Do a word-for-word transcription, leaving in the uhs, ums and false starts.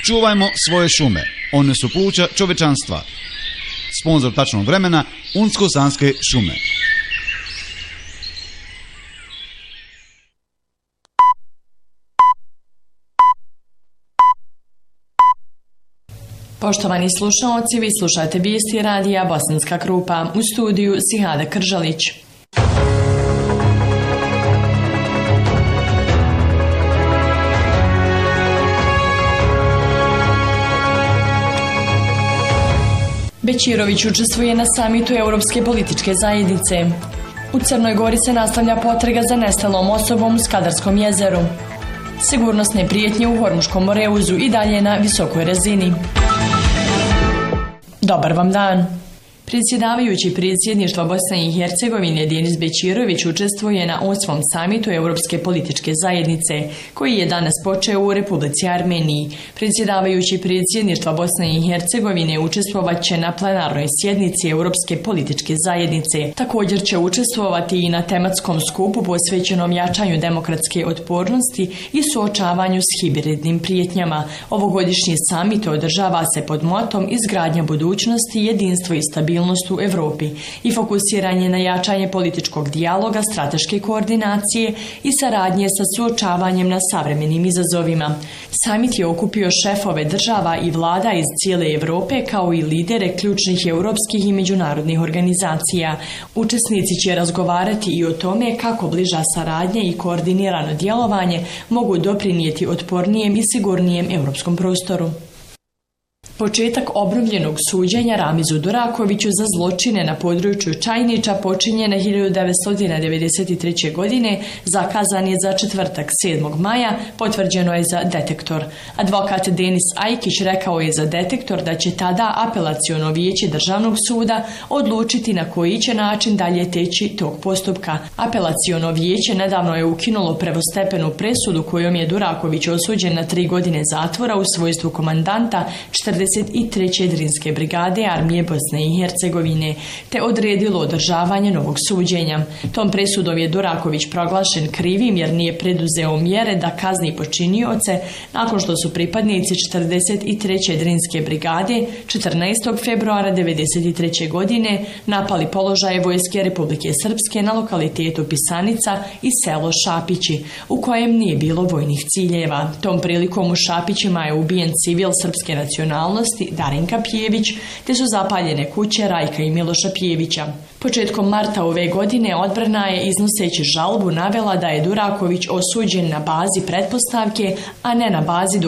Čuvajmo svoje šume, one su pluća čovečanstva. Sponzor tačnog vremena, Unsko-Sanske šume. Poštovani slušalci, vi slušate vijesti radija Bosanska Krupa, u studiju Sihada Kržalić. Bećirović učestvuje na samitu Europske političke zajednice. U Crnoj Gori se nastavlja potraga za nestalom osobom u Skadarskom jezeru. Sigurnosne prijetnje u Hormuškom Moreuzu i dalje na visokoj razini. Dobar vam dan. Predsjedavajući predsjedništva Bosne i Hercegovine Denis Bećirović učestvuje na osmom samitu Europske političke zajednice, koji je danas počeo u Republici Armeniji. Predsjedavajući predsjedništva Bosne i Hercegovine učestvovat će na plenarnoj sjednici Europske političke zajednice. Također će učestvovati i na tematskom skupu posvećenom jačanju demokratske otpornosti i suočavanju s hibridnim prijetnjama. Ovogodišnji samit održava se pod motom izgradnja budućnosti, jedinstvo i stabilnost u Evropi i fokusiranje na jačanje političkog dijaloga, strateške koordinacije i saradnje sa suočavanjem na savremenim izazovima. Samit je okupio šefove država i vlada iz cijele Evrope kao i lidere ključnih europskih i međunarodnih organizacija. Učesnici će razgovarati i o tome kako bliža saradnja i koordinirano djelovanje mogu doprinijeti otpornijem i sigurnijem europskom prostoru. Početak obnovljenog suđenja Ramizu Durakoviću za zločine na području Čajnića počinjene hiljadu devetsto devedeset treće. godine zakazan je za četvrtak sedmog maja, potvrđeno je za Detektor. Advokat Denis Ajkić rekao je za Detektor da će tada apelaciono vijeće Državnog suda odlučiti na koji će način dalje teći tog postupka. Apelaciono vijeće nedavno je ukinulo prvostepenu presudu kojom je Duraković osuđen na tri godine zatvora u svojstvu komandanta četrdeset treće Drinske brigade armije Bosne i Hercegovine, te odredilo održavanje novog suđenja. Tom presudom je Duraković proglašen krivim jer nije preduzeo mjere da kazni počinioce nakon što su pripadnici četrdeset treće Drinske brigade četrnaestog februara devedeset treće. godine napali položaje vojske Republike Srpske na lokalitetu Pisanica i selo Šapići, u kojem nije bilo vojnih ciljeva. Tom prilikom u Šapićima je ubijen civil srpske nacionalnosti Darinka Pjević, te su zapaljene kuće Rajka i Miloša Pjevića. Početkom marta ove godine odbrana je iznoseći žalbu navela da je Duraković osuđen na bazi pretpostavke, a ne na bazi